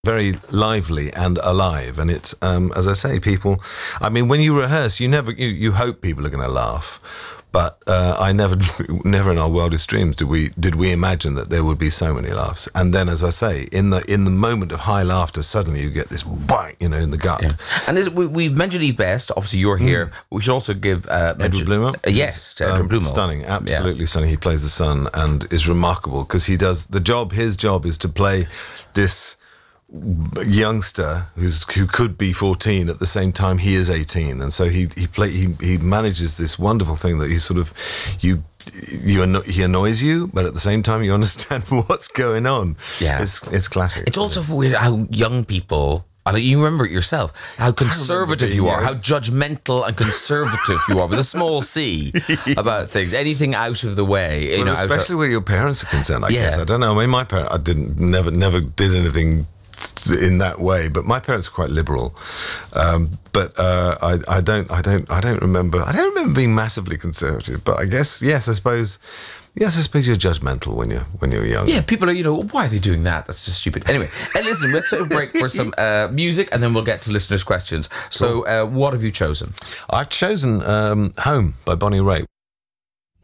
very lively and alive, and it's as I say, people. I mean, when you rehearse, you hope people are going to laugh, but I never in our wildest dreams did we imagine that there would be so many laughs. And then, as I say, in the moment of high laughter, suddenly you get this bang, in the gut. Yeah. And we've mentioned Eve Best. Obviously, you're here. We should also give Edward Blumer. Yes, to Edward Blumer. Stunning, absolutely stunning. He plays the son and is remarkable because he does the job. His job is to play this youngster who could be 14 at the same time he is 18, and so he manages this wonderful thing that he sort of he annoys you, but at the same time you understand what's going on. Yeah, it's classic. It's also weird how young people, and you remember it yourself, how conservative you are, how judgmental and conservative you are with a small c about things. Anything out of the way, especially where your parents are concerned. I guess I don't know. I mean, my parents, never did anything in that way, but my parents were quite liberal. But I don't remember being massively conservative. But I guess I suppose you're judgmental when you're young. Yeah, people are, why are they doing that? That's just stupid. Anyway, listen, let's take a break for some music, and then we'll get to listeners' questions. So, what have you chosen? I've chosen "Home" by Bonnie Raitt.